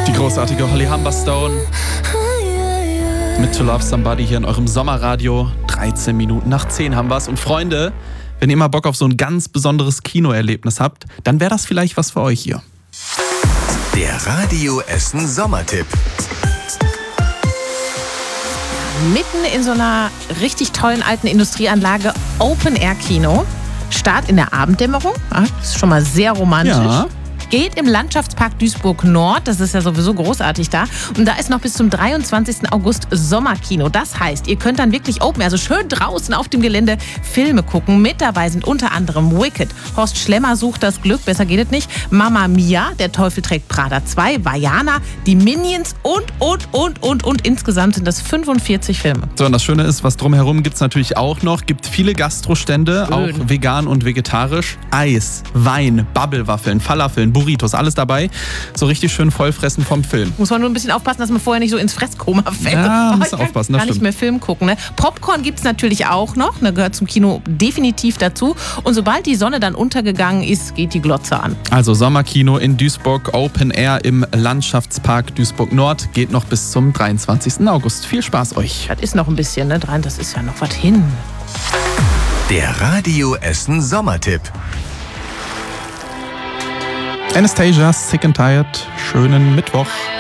Die großartige Holly Humberstone mit To Love Somebody hier in eurem Sommerradio. 13 Minuten nach 10 haben wir's. Und Freunde, wenn ihr mal Bock auf so ein ganz besonderes Kinoerlebnis habt, dann wäre das vielleicht was für euch hier. Der Radio Essen Sommertipp. Mitten in so einer richtig tollen alten Industrieanlage, Open-Air-Kino. Start in der Abenddämmerung, das ist schon mal sehr romantisch. Ja. Geht im Landschaftspark Duisburg-Nord, das ist ja sowieso großartig da. Und da ist noch bis zum 23. August Sommerkino. Das heißt, ihr könnt dann wirklich Open, also schön draußen auf dem Gelände Filme gucken. Mit dabei sind unter anderem Wicked, Horst Schlemmer sucht das Glück, besser geht es nicht, Mamma Mia, Der Teufel trägt Prada 2, Vaiana, die Minions und. Insgesamt sind das 45 Filme. So, und das Schöne ist, was drumherum gibt's natürlich auch noch. Gibt viele Gastrostände, auch vegan und vegetarisch. Eis, Wein, Bubblewaffeln, Falafeln, Burritos, alles dabei. So richtig schön vollfressen vom Film. Muss man nur ein bisschen aufpassen, dass man vorher nicht so ins Fresskoma fällt. Ja, muss aufpassen, das Gar nicht stimmt. mehr Film gucken. Ne? Popcorn gibt es natürlich auch noch. Ne? Gehört zum Kino definitiv dazu. Und sobald die Sonne dann untergegangen ist, geht die Glotze an. Also Sommerkino in Duisburg, Open Air im Landschaftspark Duisburg-Nord. Geht noch bis zum 23. August. Viel Spaß euch. Das ist noch ein bisschen, ne? Das ist ja noch was hin. Der Radio Essen Sommertipp. Anastasia, Sick and Tired. Schönen Mittwoch.